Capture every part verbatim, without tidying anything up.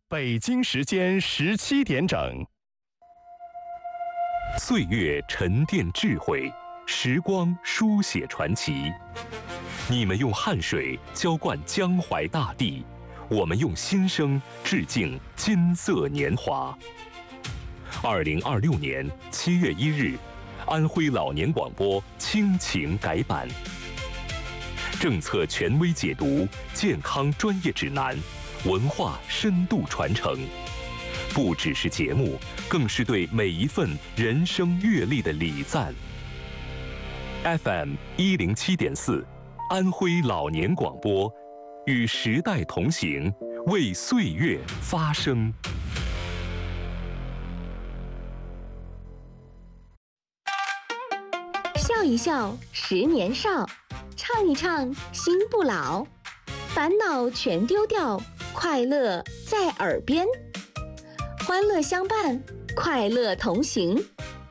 北京时间十七点整。岁月沉淀智慧，时光书写传奇。你们用汗水浇灌江淮大地，我们用心声致敬金色年华。二零二六年七月一日，安徽老年广播亲情改版，政策权威解读，健康专业指南，文化深度传承，不只是节目，更是对每一份人生阅历的礼赞。F M 一零七点四，安徽老年广播，与时代同行，为岁月发声。 笑一笑，十年少；唱一唱，心不老。烦恼全丢掉，快乐在耳边。欢乐相伴，快乐同行。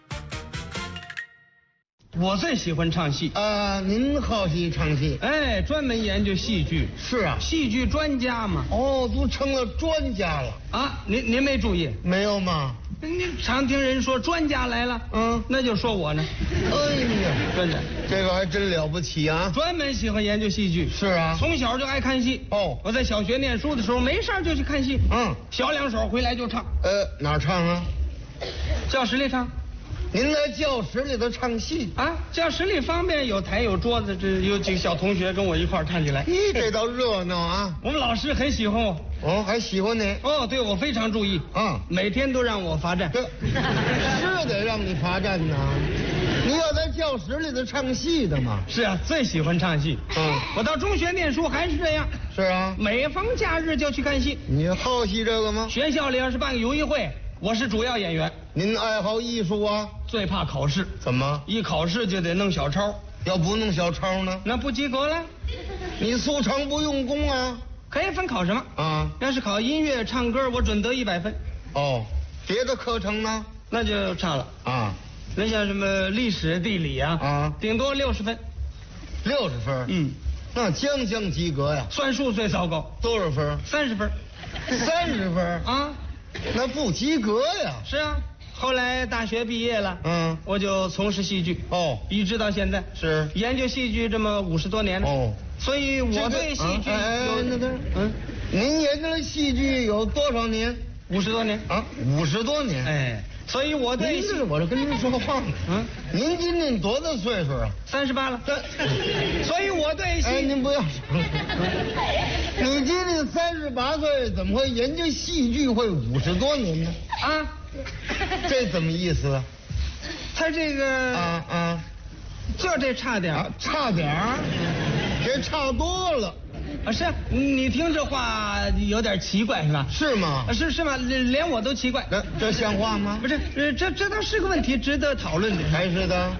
我最喜欢唱戏啊、呃！您好喜唱戏？ 哎，专门研究戏剧。 是啊， 戏剧专家嘛。 哦，都成了专家了啊！您您没注意？ 没有吗？ 您常听人说专家来了， 嗯， 那就说我呢。 哎呀， 真的， 这个还真了不起啊！ 专门喜欢研究戏剧。 是啊， 从小就爱看戏。 哦， 我在小学念书的时候，没事就去看戏。 嗯， 小两手回来就唱。 呃，哪儿唱啊？ 教室里唱。 您在教室里头唱戏啊？教室里方便，有台有桌子，这有几个小同学跟我一块儿唱起来。 咦，这倒热闹啊！ 我们老师很喜欢我。 哦，还喜欢你？ 哦，对我非常注意。 啊， 每天都让我罚站。 这是得让你罚站呢。你要在教室里头唱戏的嘛？ 是啊，最喜欢唱戏。 嗯， 我到中学念书还是这样。 是啊， 每逢假日就去看戏。 你好戏这个吗？ 学校里要是办个游艺会，我是主要演员。 您爱好艺术啊？ 最怕考试。 怎么？ 一考试就得弄小抄， 要不弄小抄呢？ 那不及格了。 你素常不用功啊？ 可以分考什么啊？ 要是考音乐、唱歌，我准得一百分。 哦，别的课程呢？ 那就差了啊。 那像什么历史、地理啊， 啊， 顶多六十分。 六十分？ 嗯， 那将将及格呀。 算术最糟糕， 多少分？ 三十分。 三十分啊？ 那不及格呀。 是啊。后来大学毕业了， 嗯， 我就从事戏剧， 哦， 一直到现在是研究戏剧这么五十多年了， 哦， 所以我对戏剧有、 哎、那个，嗯，您研究了戏剧有多少年？ 五十多年啊，五十多年， 哎，所以我对戏，我这跟您说话呢， 嗯， 您今年多大岁数啊？ 三十八了，所以我对戏， 哎，您不要说了，你今年三十八岁，怎么会研究戏剧会五十多年呢？ 啊？ 这怎么意思啊？ 他这个啊啊， 就这差点、 啊、差点儿，这差多了啊！是你听这话有点奇怪是吧？ 是吗？ 啊、是是吗？连我都奇怪。 这这像话吗？ 不是，这这倒是个问题，值得讨论的。 还是的。